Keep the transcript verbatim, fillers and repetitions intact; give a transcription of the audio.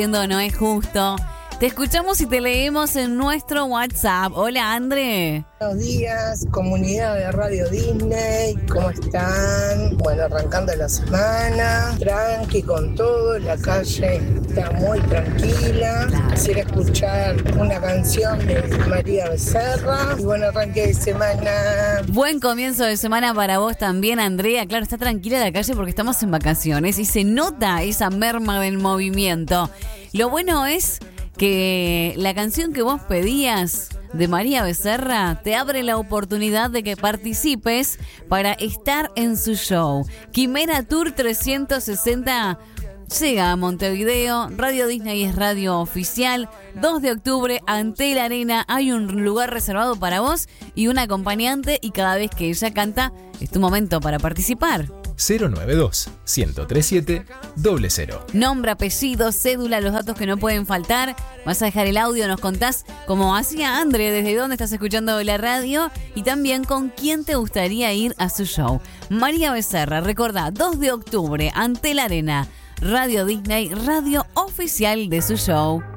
No es justo. Te escuchamos y te leemos en nuestro WhatsApp. Hola, André. Buenos días, comunidad de Radio Disney. ¿Cómo están? Bueno, arrancando la semana. Tranqui con todo. La calle está muy tranquila. Quisiera escuchar una canción de María Becerra. Y bueno, arranque de semana. Buen comienzo de semana para vos también, Andrea. Claro, está tranquila la calle porque estamos en vacaciones y se nota esa merma del movimiento. Lo bueno es que la canción que vos pedías de María Becerra te abre la oportunidad de que participes para estar en su show. Quimera Tour trescientos sesenta llega a Montevideo. Radio Disney es radio oficial. dos de octubre, ante la arena, hay un lugar reservado para vos y un acompañante, y cada vez que ella canta es tu momento para participar. cero nueve dos, uno tres siete, cero cero. Nombre, apellido, cédula, los datos que no pueden faltar. Vas a dejar el audio, nos contás, como hacía André, desde dónde estás escuchando la radio y también con quién te gustaría ir a su show. María Becerra, recordá, dos de octubre, ante la arena. Radio Disney, radio oficial de su show.